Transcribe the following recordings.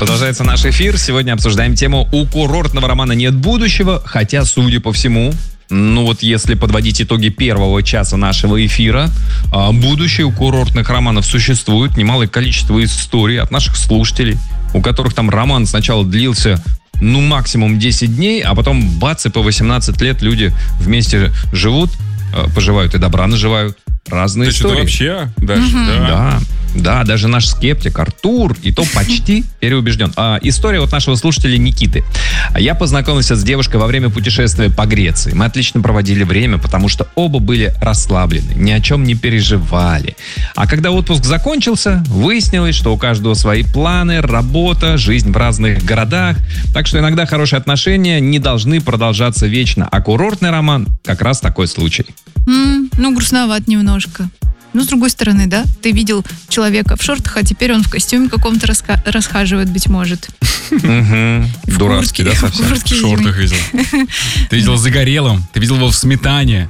Продолжается наш эфир. Сегодня обсуждаем тему «У курортного романа нет будущего», хотя, судя по всему, если подводить итоги первого часа нашего эфира, будущее у курортных романов существует. Немалое количество историй от наших слушателей, у которых там роман сначала длился максимум 10 дней, а потом бац, и по 18 лет люди вместе живут, поживают и добра наживают. Разные истории. Вообще, даже, Да, даже наш скептик Артур, и то почти переубежден. История от нашего слушателя Никиты. Я познакомился с девушкой во время путешествия по Греции. Мы отлично проводили время, потому что оба были расслаблены, ни о чем не переживали. А когда отпуск закончился, выяснилось, что у каждого свои планы, работа, жизнь в разных городах. Так что иногда хорошие отношения не должны продолжаться вечно. А курортный роман как раз такой случай. Грустноват немножко. С другой стороны, да, ты видел человека в шортах, а теперь он в костюме каком-то расхаживает, быть может. Дурацкий, да, совсем? В шортах видел. Ты видел загорелым, ты видел его в сметане.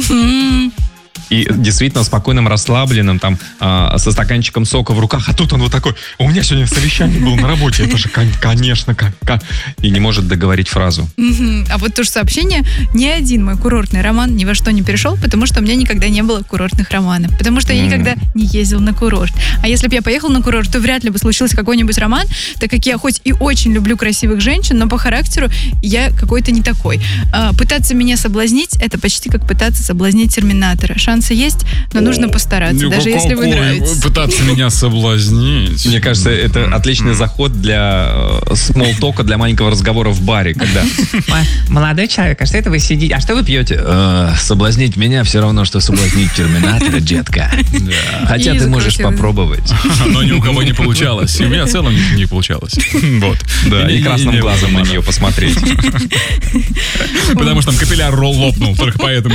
И действительно спокойным, расслабленным, там, со стаканчиком сока в руках. А тут он вот такой: у меня сегодня совещание было на работе. Это же, конечно, и не может договорить фразу. А вот то же сообщение: ни один мой курортный роман ни во что не перешел, потому что у меня никогда не было курортных романов. Потому что я никогда не ездил на курорт. А если бы я поехал на курорт, то вряд ли бы случился какой-нибудь роман, так как я хоть и очень люблю красивых женщин, но по характеру я какой-то не такой. Пытаться меня соблазнить — это почти как пытаться соблазнить Терминатора. Шансы есть, но нужно постараться, даже если вы нравитесь. Пытаться меня соблазнить. Мне кажется, это отличный заход для смолтока, для маленького разговора в баре, когда: молодой человек, а что это вы сидите? А что вы пьете? Соблазнить меня все равно, что соблазнить Терминатора, детка. Хотя ты можешь попробовать. Но ни у кого не получалось. И у меня в целом не получалось. Вот. Да, и красным глазом на нее посмотреть. Потому что там капилляр лопнул, только поэтому.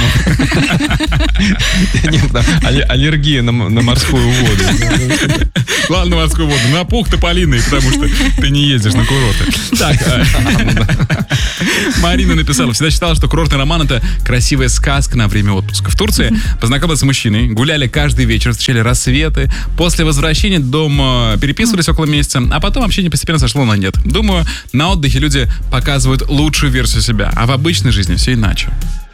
Нет, аллергия на морскую воду. Ладно, на морскую воду. На пух тополиный, потому что ты не ездишь на курорты. Так, Марина написала: всегда считала, что курортный роман — это красивая сказка на время отпуска. В Турции познакомилась с мужчиной, гуляли каждый вечер, встречали рассветы. После возвращения дома переписывались около месяца, а потом общение постепенно сошло на нет. Думаю, на отдыхе люди показывают лучшую версию себя, а в обычной жизни все иначе.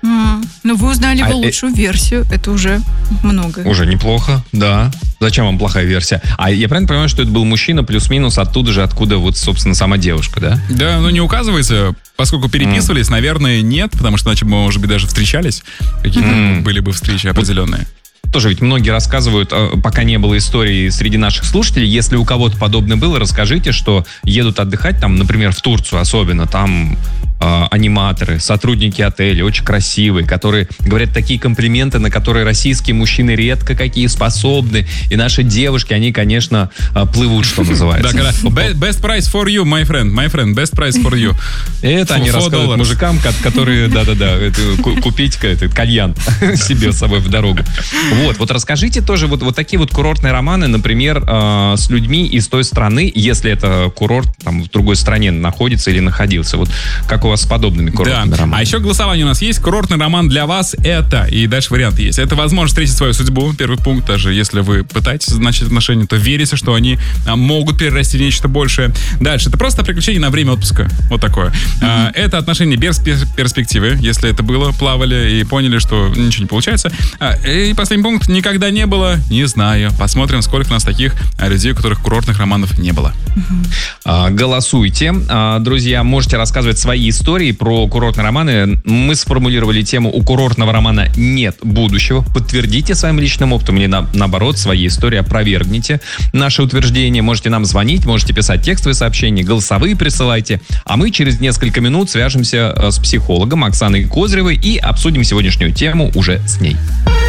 Вы узнали его лучшую версию. Это уже много. Уже неплохо, да. Зачем вам плохая версия? А я правильно понимаю, что это был мужчина плюс-минус оттуда же, откуда собственно, сама девушка, да? Да, не указывается. Поскольку переписывались, наверное, нет, потому что иначе, может быть, даже встречались. Какие-то были бы встречи определенные. Тоже ведь многие рассказывают, пока не было истории среди наших слушателей, если у кого-то подобное было, расскажите, что едут отдыхать, там, например, в Турцию особенно, там аниматоры, сотрудники отеля, очень красивые, которые говорят такие комплименты, на которые российские мужчины редко какие способны, и наши девушки, они, конечно, плывут, что называется. Да, когда best price for you, my friend, best price for you. Это они рассказывают мужикам, которые, купить кальян себе с собой в дорогу. Вот расскажите тоже вот такие вот курортные романы, например, с людьми из той страны, если это курорт там в другой стране находится или находился. Вот как у вас с подобными курортными романами. А еще голосование у нас есть. Курортный роман для вас — это... И дальше варианты есть. Это возможность встретить свою судьбу. Первый пункт. Даже если вы пытаетесь начать отношения, то верите, что они могут перерасти в нечто большее. Дальше. Это просто приключение на время отпуска. Вот такое. Это отношения без перспективы. Если это было, плавали и поняли, что ничего не получается. И последний пункт. Никогда не было, не знаю. Посмотрим, сколько у нас таких людей, у которых курортных романов не было. Голосуйте. Друзья, можете рассказывать свои истории про курортные романы. Мы сформулировали тему: у курортного романа нет будущего. Подтвердите своим личным опытом или наоборот, свои истории опровергните наше утверждение. Можете нам звонить, можете писать текстовые сообщения, голосовые присылайте. А мы через несколько минут свяжемся с психологом Оксаной Козыревой и обсудим сегодняшнюю тему уже с ней.